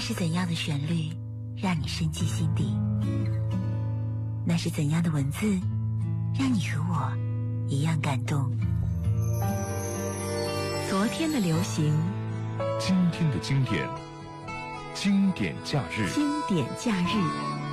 是怎样的旋律让你深记心底？那是怎样的文字让你和我一样感动？昨天的流行， 今天的经典，经典假日， 经典假日。